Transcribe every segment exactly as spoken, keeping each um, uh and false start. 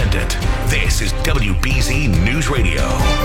independent. This is W B Z News Radio.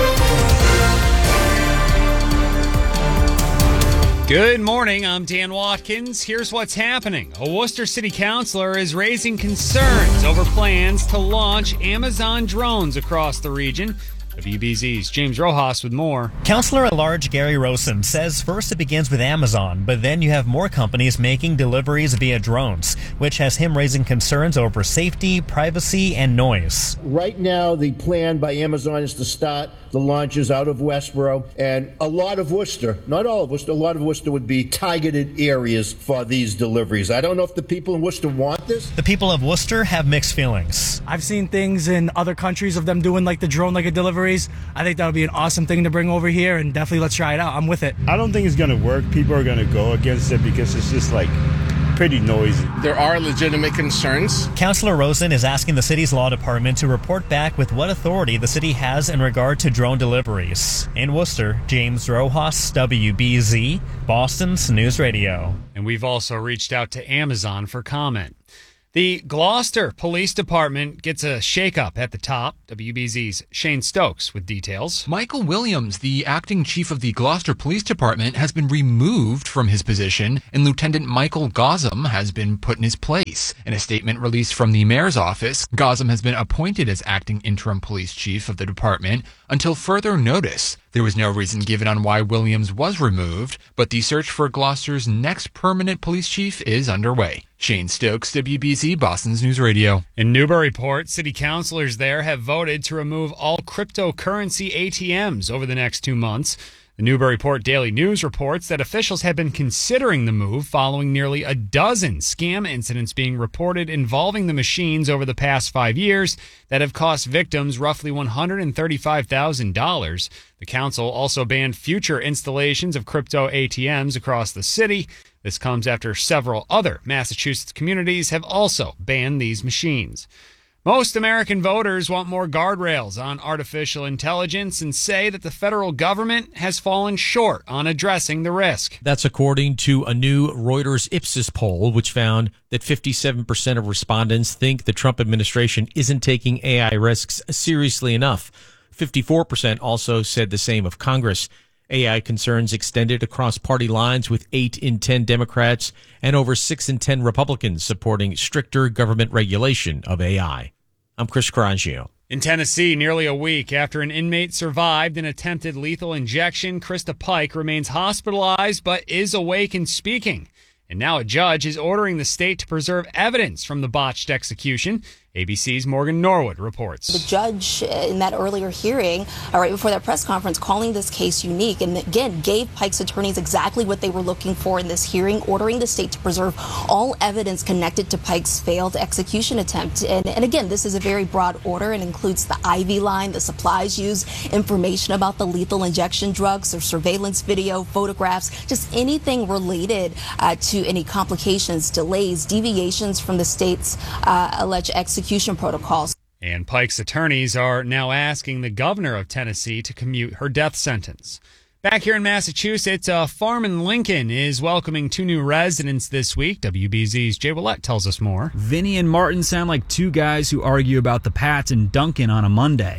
Good morning, I'm Dan Watkins. Here's what's happening. A Worcester City Councilor is raising concerns over plans to launch Amazon drones across the region. W B Z's James Rojas with more. Councilor at Large Gary Rosen says first it begins with Amazon, but then you have more companies making deliveries via drones, which has him raising concerns over safety, privacy, and noise. Right now, the plan by Amazon is to start the launches out of Westboro, and a lot of Worcester, not all of Worcester, a lot of Worcester would be targeted areas for these deliveries. I don't know if the people in Worcester want this. The people of Worcester have mixed feelings. I've seen things in other countries of them doing like the drone like a deliveries. I think that would be an awesome thing to bring over here, and definitely let's try it out. I'm with it. I don't think it's going to work. People are going to go against it because it's just like pretty noisy. There are legitimate concerns. Councilor Rosen is asking the city's law department to report back with what authority the city has in regard to drone deliveries. In Worcester, James Rojas, W B Z, Boston's News Radio. And we've also reached out to Amazon for comment. The Gloucester Police Department gets a shakeup at the top. W B Z's Shane Stokes with details. Michael Williams, the acting chief of the Gloucester Police Department, has been removed from his position, and Lieutenant Michael Gossam has been put in his place. In a statement released from the mayor's office, Gossam has been appointed as acting interim police chief of the department until further notice. There was no reason given on why Williams was removed, but the search for Gloucester's next permanent police chief is underway. Shane Stokes, W B Z, Boston's News Radio. In Newburyport, city councilors there have voted to remove all cryptocurrency A T Ms over the next two months. The Newburyport Daily News reports that officials have been considering the move following nearly a dozen scam incidents being reported involving the machines over the past five years that have cost victims roughly one hundred thirty-five thousand dollars. The council also banned future installations of crypto A T Ms across the city. This comes after several other Massachusetts communities have also banned these machines. Most American voters want more guardrails on artificial intelligence and say that the federal government has fallen short on addressing the risk. That's according to a new Reuters Ipsos poll, which found that fifty-seven percent of respondents think the Trump administration isn't taking A I risks seriously enough. fifty-four percent also said the same of Congress. A I concerns extended across party lines, with eight in ten Democrats and over six in ten Republicans supporting stricter government regulation of A I. I'm Chris Carangio. In Tennessee, nearly a week after an inmate survived an attempted lethal injection, Krista Pike remains hospitalized but is awake and speaking. And now a judge is ordering the state to preserve evidence from the botched execution. A B C's Morgan Norwood reports. The judge in that earlier hearing, uh, right before that press conference, calling this case unique, and again gave Pike's attorneys exactly what they were looking for in this hearing, ordering the state to preserve all evidence connected to Pike's failed execution attempt. And, and again, this is a very broad order and includes the I V line, the supplies used, information about the lethal injection drugs, or surveillance video, photographs, just anything related uh, to any complications, delays, deviations from the state's uh, alleged execution protocols. And Pike's attorneys are now asking the governor of Tennessee to commute her death sentence. Back here in Massachusetts, a farm in Lincoln is welcoming two new residents this week. W B Z's Jay Willett tells us more. Vinny and Martin sound like two guys who argue about the Pats and Duncan on a Monday.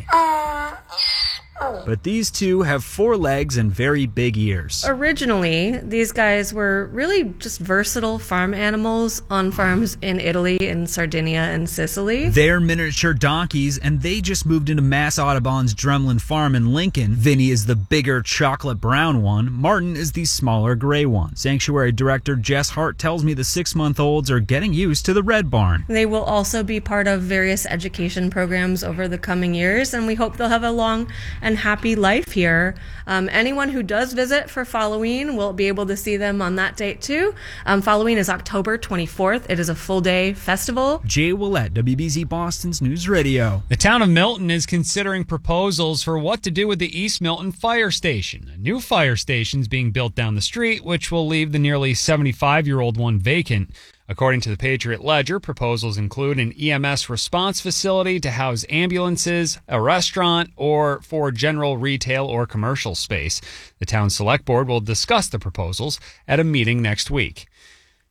But these two have four legs and very big ears. Originally, these guys were really just versatile farm animals on farms in Italy and Sardinia and Sicily. They're miniature donkeys, and they just moved into Mass Audubon's Drumlin Farm in Lincoln. Vinny is the bigger chocolate brown one. Martin is the smaller gray one. Sanctuary Director Jess Hart tells me the six-month-olds are getting used to the Red Barn. They will also be part of various education programs over the coming years, and we hope they'll have a long and happy life here. Um, anyone who does visit for Halloween will be able to see them on that date too. Um, Halloween is October twenty-fourth. It is a full day festival. Jay Willett, W B Z Boston's News Radio. The town of Milton is considering proposals for what to do with the East Milton Fire Station. A new fire station is being built down the street, which will leave the nearly seventy-five-year-old one vacant. According to the Patriot Ledger, proposals include an E M S response facility to house ambulances, a restaurant, or for general retail or commercial space. The town select board will discuss the proposals at a meeting next week.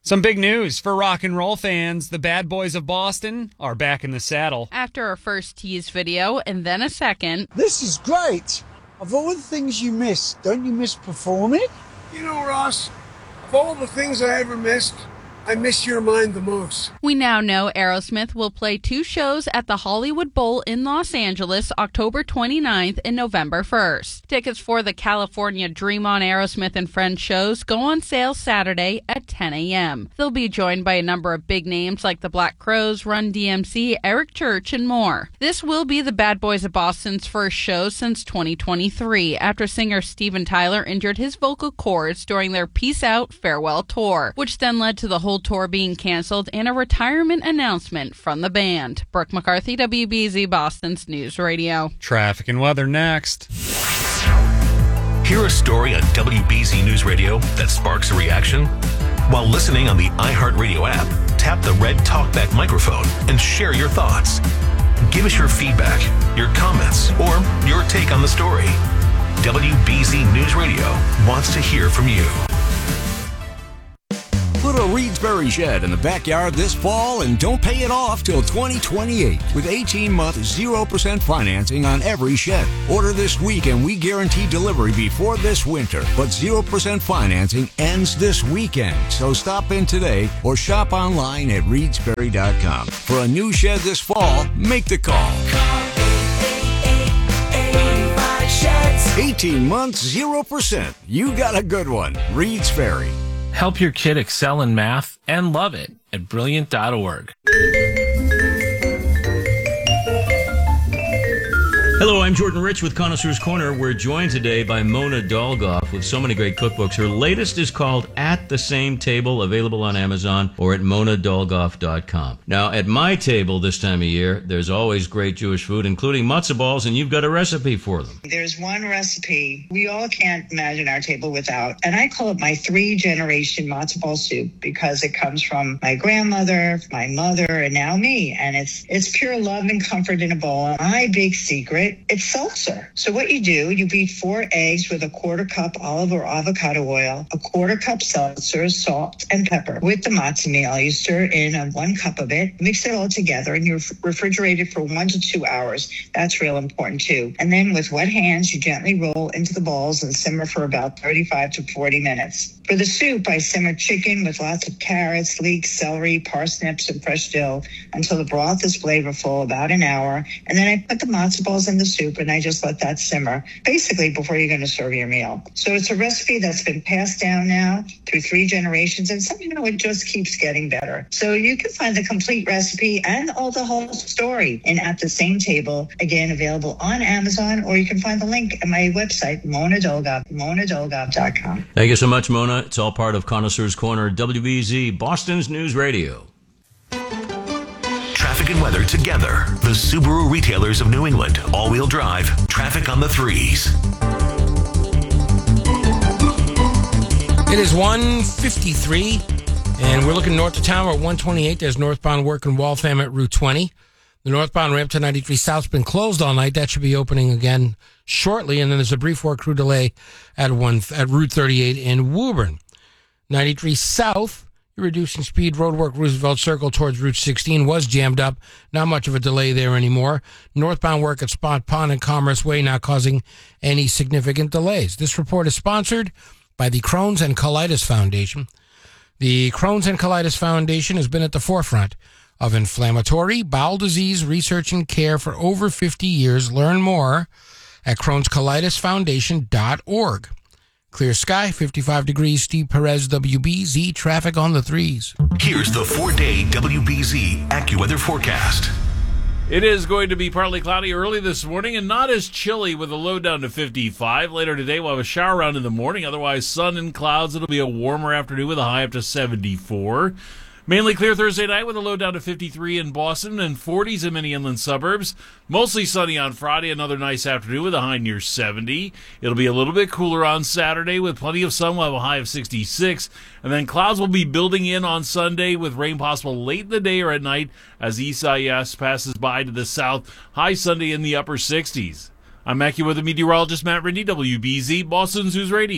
Some big news for rock and roll fans. The Bad Boys of Boston are back in the saddle. After a first tease video and then a second. This is great. Of all the things you miss, don't you miss performing? You know, Ross, of all the things I ever missed, I miss your mind the most. We now know Aerosmith will play two shows at the Hollywood Bowl in Los Angeles October twenty-ninth and November first. Tickets for the California Dream On Aerosmith and Friends shows go on sale Saturday at ten a.m. They'll be joined by a number of big names like the Black Crowes, Run D M C, Eric Church, and more. This will be the Bad Boys of Boston's first show since twenty twenty-three, after singer Steven Tyler injured his vocal cords during their Peace Out Farewell tour, which then led to the whole tour being canceled and a retirement announcement from the band. Brooke McCarthy, W B Z Boston's News Radio. Traffic and weather next. Hear a story on W B Z News Radio that sparks a reaction? While listening on the iHeartRadio app, tap the red TalkBack microphone and share your thoughts. Give us your feedback, your comments, or your take on the story. W B Z News Radio wants to hear from you. Put a Reedsbury shed in the backyard this fall and don't pay it off till twenty twenty-eight with eighteen-month zero percent financing on every shed. Order this week and we guarantee delivery before this winter. But zero percent financing ends this weekend. So stop in today or shop online at reedsbury dot com. For a new shed this fall, make the call. eighteen months, zero percent. You got a good one. Reedsbury. Help your kid excel in math and love it at brilliant dot org. Hello, I'm Jordan Rich with Connoisseur's Corner. We're joined today by Mona Dolgoff with so many great cookbooks. Her latest is called At the Same Table, available on Amazon or at mona dolgoff dot com. Now, at my table this time of year, there's always great Jewish food, including matzo balls, and you've got a recipe for them. There's one recipe we all can't imagine our table without, and I call it my three-generation matzo ball soup because it comes from my grandmother, my mother, and now me, and it's it's pure love and comfort in a bowl. My big secret, it's seltzer. So what you do, you beat four eggs with a quarter cup olive or avocado oil, a quarter cup seltzer, salt, and pepper. With the matzo meal, you stir in a one cup of it, mix it all together, and you refrigerate it for one to two hours. That's real important too. And then with wet hands, you gently roll into the balls and simmer for about thirty-five to forty minutes. For the soup, I simmer chicken with lots of carrots, leeks, celery, parsnips, and fresh dill until the broth is flavorful, about an hour. And then I put the matzo balls in the soup and I just let that simmer, basically before you're going to serve your meal. So it's a recipe that's been passed down now through three generations, and somehow it just keeps getting better. So you can find the complete recipe and all the whole story in At the Same Table, again, available on Amazon, or you can find the link at my website, Mona Dolgoff, mona dolgoff dot com. Thank you so much, Mona. It's all part of Connoisseur's Corner, W B Z, Boston's News Radio. Traffic and weather together. The Subaru retailers of New England. All-wheel drive. Traffic on the threes. It is one fifty-three, and we're looking north of town. We're at one twenty-eight. There's northbound work in Waltham at Route twenty. The northbound ramp to ninety-three South's been closed all night. That should be opening again shortly. And then there's a brief work crew delay at one at Route thirty-eight in Woburn. ninety-three South, you're reducing speed. Roadwork Roosevelt Circle towards Route sixteen was jammed up. Not much of a delay there anymore. Northbound work at Spot Pond and Commerce Way not causing any significant delays. This report is sponsored by the Crohn's and Colitis Foundation. The Crohn's and Colitis Foundation has been at the forefront of inflammatory bowel disease research and care for over fifty years. Learn more at crohns colitis foundation dot org. Clear sky, fifty-five degrees, Steve Perez, W B Z, traffic on the threes. Here's the four-day W B Z AccuWeather forecast. It is going to be partly cloudy early this morning and not as chilly with a low down to fifty-five. Later today, we'll have a shower around in the morning. Otherwise, sun and clouds. It'll be a warmer afternoon with a high up to seventy-four. Mainly clear Thursday night with a low down to fifty-three in Boston and forties in many inland suburbs. Mostly sunny on Friday, another nice afternoon with a high near seventy. It'll be a little bit cooler on Saturday with plenty of sun. We'll have a high of sixty-six. And then clouds will be building in on Sunday with rain possible late in the day or at night as Isaias passes by to the south. High Sunday in the upper sixties. I'm AccuWeather meteorologist Matt Rindy, W B Z, Boston's News Radio.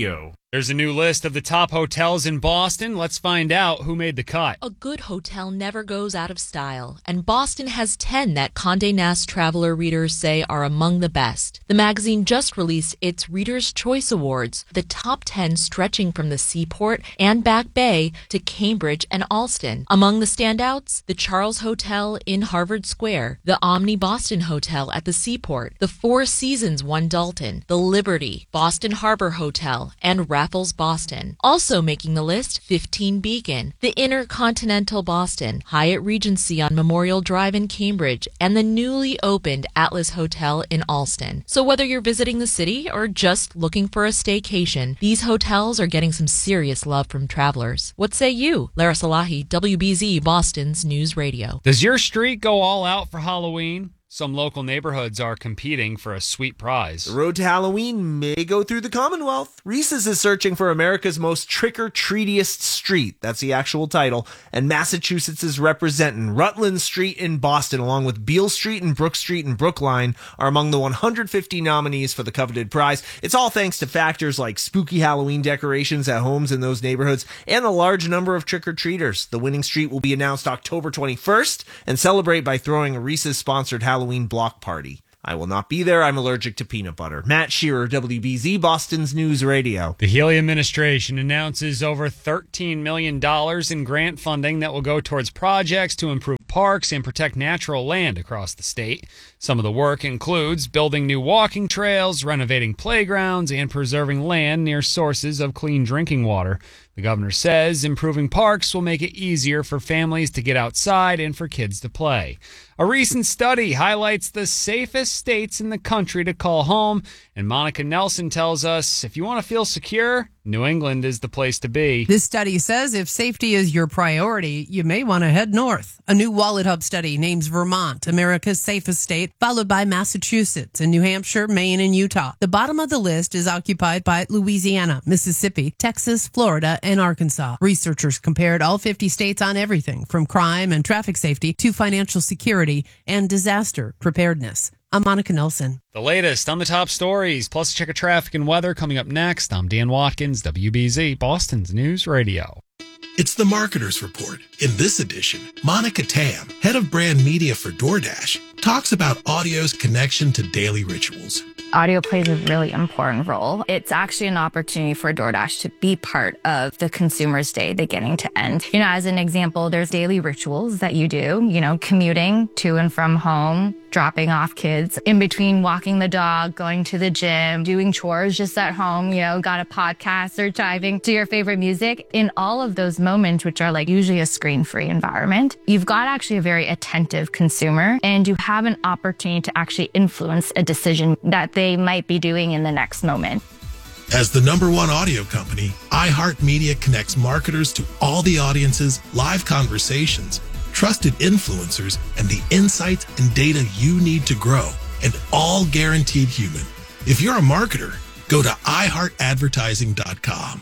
There's a new list of the top hotels in Boston. Let's find out who made the cut. A good hotel never goes out of style, and Boston has ten that Condé Nast Traveler readers say are among the best. The magazine just released its Reader's Choice Awards, the top ten stretching from the Seaport and Back Bay to Cambridge and Allston. Among the standouts, the Charles Hotel in Harvard Square, the Omni Boston Hotel at the Seaport, the Four Seasons One Dalton, the Liberty, Boston Harbor Hotel, and Raffles Boston. Also making the list, fifteen Beacon, the Intercontinental Boston, Hyatt Regency on Memorial Drive in Cambridge, and the newly opened Atlas Hotel in Allston. So whether you're visiting the city or just looking for a staycation, these hotels are getting some serious love from travelers. What say you? Lara Salahi, W B Z Boston's News Radio. Does your street go all out for Halloween? Some local neighborhoods are competing for a sweet prize. The road to Halloween may go through the Commonwealth. Reese's is searching for America's most trick-or-treatiest street. That's the actual title. And Massachusetts is representing Rutland Street in Boston, along with Beale Street and Brook Street in Brookline, are among the one hundred fifty nominees for the coveted prize. It's all thanks to factors like spooky Halloween decorations at homes in those neighborhoods and a large number of trick-or-treaters. The winning street will be announced October twenty-first and celebrate by throwing a Reese's-sponsored Halloween Halloween block party. I will not be there. I'm allergic to peanut butter. Matt Shearer, W B Z Boston's News Radio. The Healy administration announces over thirteen million dollars in grant funding that will go towards projects to improve parks and protect natural land across the state. Some of the work includes building new walking trails, renovating playgrounds, and preserving land near sources of clean drinking water. The governor says improving parks will make it easier for families to get outside and for kids to play. A recent study highlights the safest states in the country to call home, and Monica Nelson tells us if you want to feel secure, New England is the place to be. This study says if safety is your priority, you may want to head north. A new Wallet Hub study names Vermont America's safest state, followed by Massachusetts and New Hampshire, Maine, and Utah. The bottom of the list is occupied by Louisiana, Mississippi, Texas, Florida, and Arkansas. Researchers compared all fifty states on everything from crime and traffic safety to financial security and disaster preparedness. I'm Monica Nelson. The latest on the top stories, plus a check of traffic and weather coming up next. I'm Dan Watkins, W B Z, Boston's News Radio. It's the Marketer's Report. In this edition, Monica Tam, head of brand media for DoorDash, talks about audio's connection to daily rituals. Audio plays a really important role. It's actually an opportunity for DoorDash to be part of the consumer's day beginning to end. You know, as an example, there's daily rituals that you do, you know, commuting to and from home, dropping off kids, in between walking the dog, going to the gym, doing chores just at home, you know, got a podcast or driving to your favorite music. In all of those moments, which are like usually a screen-free environment, you've got actually a very attentive consumer, and you have an opportunity to actually influence a decision that they might be doing in the next moment. As the number one audio company, iHeartMedia connects marketers to all the audiences, live conversations, trusted influencers, and the insights and data you need to grow, and all guaranteed human. If you're a marketer, go to i heart advertising dot com.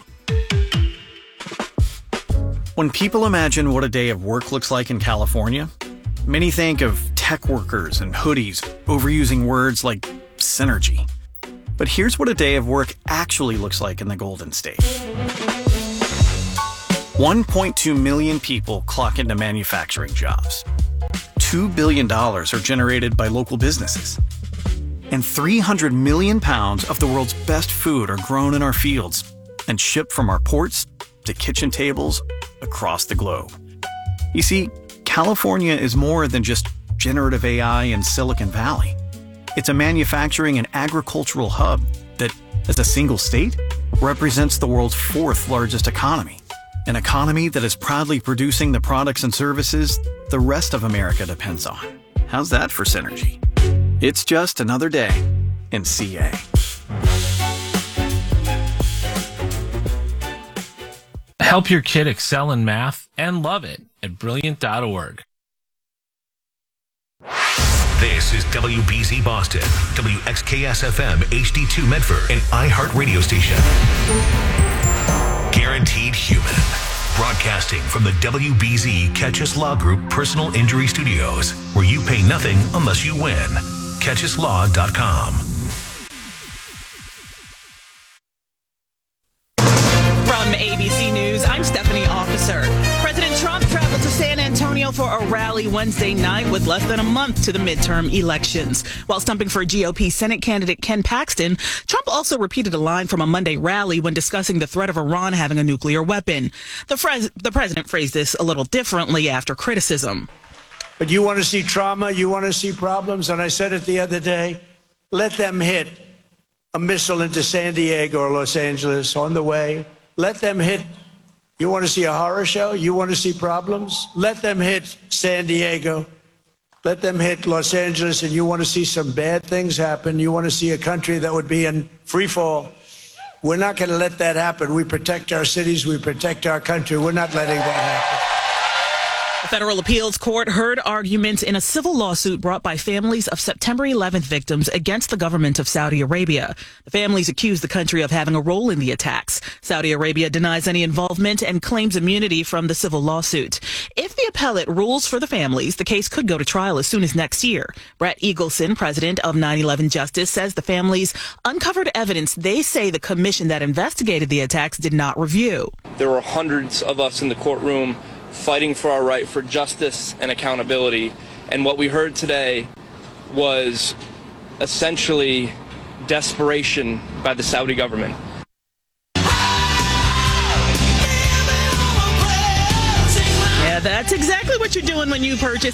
When people imagine what a day of work looks like in California, many think of tech workers and hoodies, overusing words like synergy. But here's what a day of work actually looks like in the Golden State. one point two million people clock into manufacturing jobs. two billion dollars are generated by local businesses. And three hundred million pounds of the world's best food are grown in our fields and shipped from our ports to kitchen tables across the globe. You see, California is more than just generative A I and Silicon Valley. It's a manufacturing and agricultural hub that, as a single state, represents the world's fourth largest economy. An economy that is proudly producing the products and services the rest of America depends on. How's that for synergy? It's just another day in C A. Help your kid excel in math and love it at brilliant dot org. This is W B Z Boston, W X K S F M H D two Medford, an iHeart radio station. Guaranteed Human. Broadcasting from the W B Z Catch Us Law Group Personal Injury Studios, where you pay nothing unless you win. catch us law dot com. presidential rally Wednesday night with less than a month to the midterm elections. While stumping for G O P Senate candidate Ken Paxton, Trump also repeated a line from a Monday rally when discussing the threat of Iran having a nuclear weapon. The, fres- the president phrased this a little differently after criticism. But you want to see trauma, you want to see problems, and I said it the other day, let them hit a missile into San Diego or Los Angeles on the way. Let them hit. You want to see a horror show? You want to see problems? Let them hit San Diego. Let them hit Los Angeles, and you want to see some bad things happen. You want to see a country that would be in free fall. We're not going to let that happen. We protect our cities. We protect our country. We're not letting that happen. The Federal Appeals Court heard arguments in a civil lawsuit brought by families of September eleventh victims against the government of Saudi Arabia. The families accuse the country of having a role in the attacks. Saudi Arabia denies any involvement and claims immunity from the civil lawsuit. If the appellate rules for the families, the case could go to trial as soon as next year. Brett Eagleson, president of nine eleven Justice, says the families uncovered evidence they say the commission that investigated the attacks did not review. There were hundreds of us in the courtroom fighting for our right for justice and accountability. And what we heard today was essentially desperation by the Saudi government. Yeah, that's exactly what you're doing when you purchase